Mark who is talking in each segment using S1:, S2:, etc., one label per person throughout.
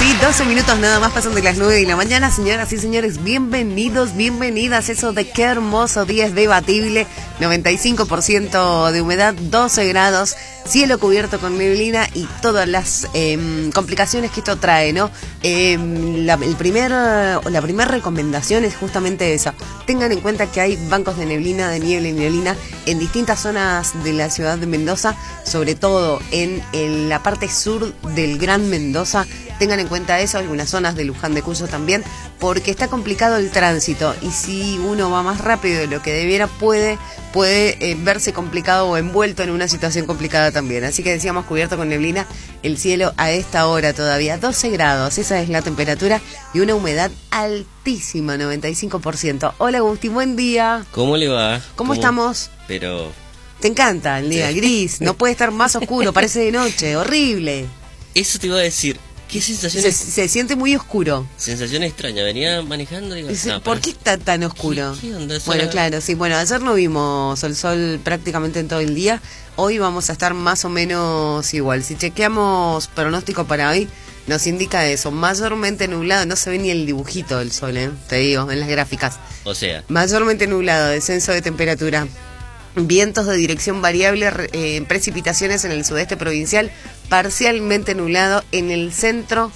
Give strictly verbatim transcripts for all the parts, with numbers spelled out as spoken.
S1: sí, doce minutos nada más pasan de las nueve de la mañana. Señoras y señores, bienvenidos, bienvenidas. Eso de qué hermoso día es debatible. noventa y cinco por ciento de humedad, doce grados, cielo cubierto con neblina y todas las eh, complicaciones que esto trae, ¿no? Eh, la, el primer, la primera recomendación es justamente esa. Tengan en cuenta que hay bancos de neblina, de niebla y neblina en distintas zonas de la ciudad de Mendoza, sobre todo en, en la parte sur del Gran Mendoza. Tengan en cuenta eso, algunas zonas de Luján de Cuyo también, porque está complicado el tránsito y si uno va más rápido de lo que debiera puede, puede eh, verse complicado o envuelto en una situación complicada también. Así que decíamos cubierto con neblina el cielo a esta hora todavía, doce grados, esa es la temperatura y una humedad altísima, noventa y cinco por ciento. Hola Agustín, buen día.
S2: ¿Cómo le va?
S1: ¿Cómo,
S2: ¿Cómo?
S1: estamos?
S2: Pero...
S1: Te encanta el día
S2: sí.
S1: Gris, no puede estar más oscuro, parece de noche, horrible.
S2: Eso te iba a decir. ¿Qué sensación?
S1: Se,
S2: es...
S1: se siente muy oscuro.
S2: Sensación extraña. Venía manejando y digo,
S1: Dice,
S2: no,
S1: ¿por
S2: pero...
S1: qué está tan oscuro?
S2: ¿Qué, qué onda?
S1: Bueno,
S2: Era...
S1: claro, sí. Bueno, ayer no vimos el sol prácticamente en todo el día. Hoy vamos a estar más o menos igual. Si chequeamos pronóstico para hoy, nos indica eso. Mayormente nublado. No se ve ni el dibujito del sol, ¿eh? Te digo, en las gráficas.
S2: O sea...
S1: Mayormente nublado, descenso de temperatura. Vientos de dirección variable, eh, precipitaciones en el sudeste provincial, parcialmente nublado en el centro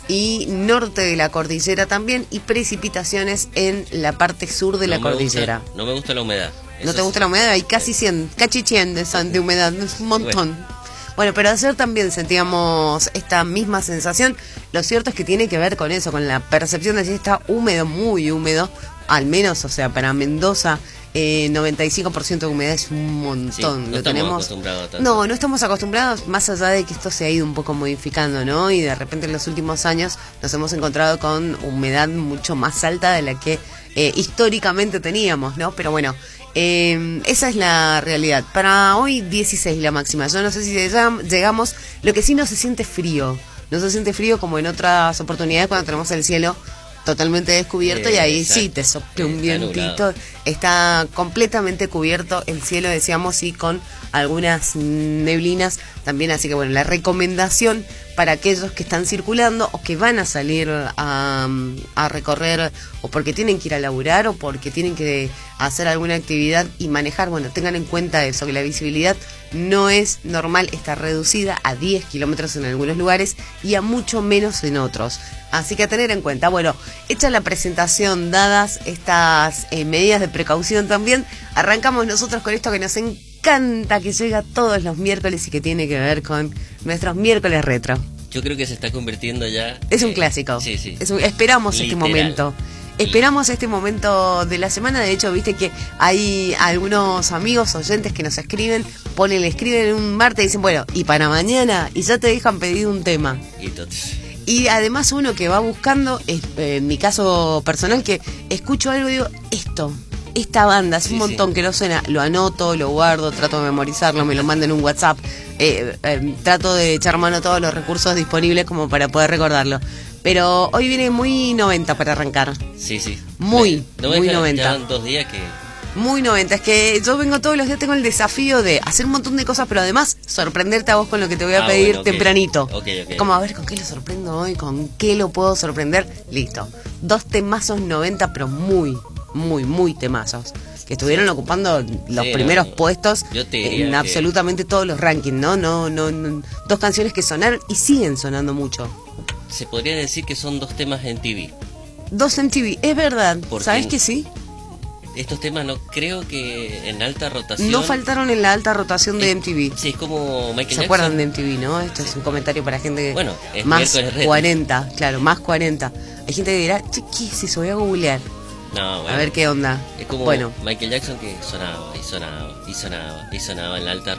S1: y norte de la cordillera también, y precipitaciones en la parte sur de
S2: no
S1: la cordillera.
S2: Gusta, no me gusta la humedad.
S1: ¿No
S2: Eso
S1: te gusta
S2: sí.
S1: la humedad? Hay casi cien, casi cien de, de humedad, es un montón. Bueno. Bueno, pero ayer también sentíamos esta misma sensación. Lo cierto es que tiene que ver con eso, con la percepción de si está húmedo, muy húmedo, al menos, o sea, para Mendoza, eh, noventa y cinco por ciento de humedad es un montón.
S2: Sí, no
S1: Lo
S2: estamos
S1: tenemos...
S2: acostumbrados a tanto.
S1: No, no estamos acostumbrados, más allá de que esto se ha ido un poco modificando, ¿no? Y de repente en los últimos años nos hemos encontrado con humedad mucho más alta de la que eh, históricamente teníamos, ¿no? Pero bueno, eh, esa es la realidad. Para hoy dieciséis la máxima. Yo no sé si llegamos, lo que sí no se siente frío. No se siente frío como en otras oportunidades cuando tenemos el cielo totalmente descubierto, eh, y ahí exacto. Sí te sopla un vientito, está completamente cubierto el cielo, decíamos, y con algunas neblinas también, así que bueno, la recomendación para aquellos que están circulando o que van a salir a, a recorrer, o porque tienen que ir a laburar o porque tienen que hacer alguna actividad y manejar, bueno, tengan en cuenta eso, que la visibilidad no es normal, está reducida a diez kilómetros en algunos lugares y a mucho menos en otros. Así que a tener en cuenta. Bueno, hecha la presentación, dadas estas eh, medidas de precaución también, arrancamos nosotros con esto que nos encanta, que llega todos los miércoles y que tiene que ver con nuestros miércoles retro.
S2: Yo creo que se está convirtiendo ya...
S1: Es un
S2: eh,
S1: clásico.
S2: Sí, sí.
S1: Es un, esperamos
S2: Literal.
S1: este momento. Esperamos este momento de la semana. De hecho, viste que hay algunos amigos oyentes que nos escriben, ponen, le escriben un martes y dicen, bueno, y para mañana, y ya te dejan pedir un tema.
S2: Y, entonces...
S1: y además uno que va buscando, es, eh, en mi caso personal, que escucho algo y digo, esto, esta banda, es sí, un montón sí. que no suena, lo anoto, lo guardo, trato de memorizarlo, me lo mando en un WhatsApp, eh, eh, trato de echar mano a todos los recursos disponibles como para poder recordarlo. Pero hoy viene muy noventa para arrancar.
S2: Sí, sí.
S1: Muy,
S2: no
S1: muy
S2: dejan,
S1: noventa.
S2: Ya dos días que...
S1: Muy noventa, es que yo vengo todos los días, tengo el desafío de hacer un montón de cosas, pero además sorprenderte a vos con lo que te voy a
S2: ah,
S1: pedir
S2: bueno, okay.
S1: tempranito.
S2: Okay, okay.
S1: Como a ver con qué lo sorprendo hoy, con qué lo puedo sorprender. Listo. Dos temazos noventa, pero muy, muy, muy temazos. Que estuvieron ocupando los sí, primeros no, puestos en que... absolutamente todos los rankings, ¿no? No, no, no. Dos canciones que sonaron y siguen sonando mucho.
S2: Se podría decir que son dos temas en T V.
S1: Dos en T V, es verdad.
S2: Porque
S1: ¿Sabes que sí?
S2: Estos temas no creo que en alta rotación...
S1: No faltaron en la alta rotación de
S2: es,
S1: M T V.
S2: Sí, es como Michael Jackson.
S1: ¿Se acuerdan de M T V, no? Esto sí. Es un comentario para gente
S2: bueno, es
S1: más cuarenta, claro, más cuarenta. Hay gente que dirá, che, ¿qué es eso? Voy a googlear.
S2: No, bueno,
S1: a ver qué onda.
S2: Es como
S1: bueno.
S2: Michael Jackson que sonaba y sonaba y sonaba y sonaba en la alta